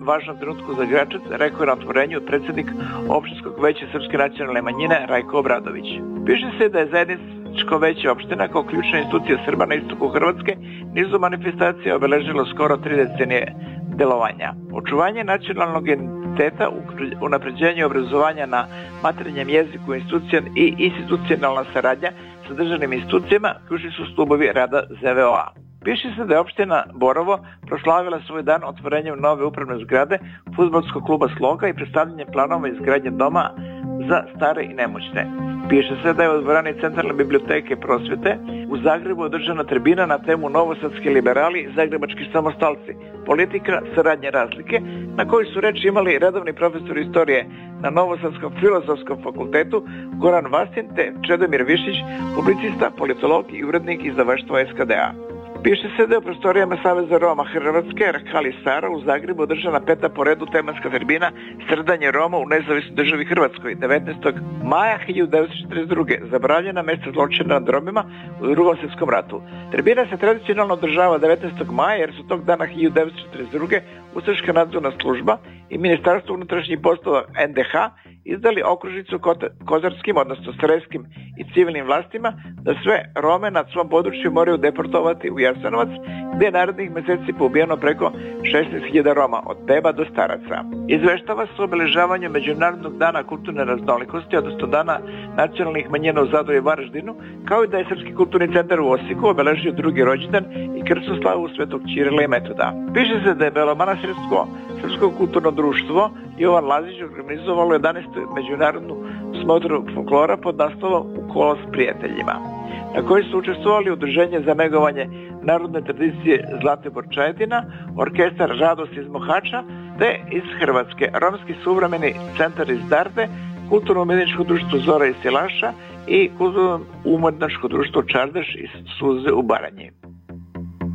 važnom trenutku za Gračac, rekao je na otvorenju predsjednik opštinskog veća Srpske nacionalne manjine Rajko Obradović. Piše se da je zajedničko veće opština kao ključna institucija Srba na istoku Hrvatske nizu manifestacija obeležilo skoro 3 decenije delovanja. Očuvanje nacionalnog identiteta, unapređenje obrazovanja na materinjem jeziku i institucionalna saradnja sa državnim institucijama ključni su stubovi rada ZVO-a. Piše se da je opština Borovo proslavila svoj dan otvorenjem nove upravne zgrade fudbalskog kluba Sloga i predstavljanjem planova izgradnje doma za stare i nemoćne. Piše se da je u dvorani Centralne biblioteke prosvete u Zagrebu održana tribina na temu Novosadski liberali i Zagrebački samostalci, politika, saradnje, razlike, na kojoj su reč imali redovni profesor istorije na Novosadskom filozofskom fakultetu Goran Vastin te Čedomir Višić, publicista, politolog i urednik izdavaštva SKDA. Piše se da je u prostorijama Saveza Roma Hrvatske Kali Sara u Zagrebu održana 5. po redu tematska tribina Stradanje Roma u nezavisnoj državi Hrvatskoj 19. maja 1942. Zabranjena mesta zločina nad Romima u Drugom svjetskom ratu. Tribina se tradicionalno održava 19. maja jer su tog dana 1942. Ustaška nadzorna služba i Ministarstvo unutrašnjih poslova NDH izdali okružnicu kozarskim, odnosno sremskim i civilnim vlastima da sve Rome na svom području moraju deportovati u Jasenovac, gdje je narednih meseci poubijeno preko 16.000 Roma, od beba do staraca. Izveštava se o obeležavanju Međunarodnog dana kulturne raznolikosti, odnosno dana nacionalnih manjina u Zadru i Varaždinu, kao i da je Srpski kulturni centar u Osijeku obeležio drugi rođendan i krsnu slavu Svetog Ćirila i Metoda. Piše se da je Belomanastirsko Srpsko kulturno društvo Jovan Lazić organizovalo 11. međunarodnu smotru folklora pod naslovom U kolo s prijateljima, na kojoj su učestvovali Udruženje za negovanje narodne tradicije Zlatibor Čajetina, orkestar Radost iz Mohača, te iz Hrvatske, Romski suvremeni centar iz Darde, Kulturno-umjetničko društvo Zora iz Silaša i Kulturno-umjetničko društvo Čardeš iz Suze u Baranji.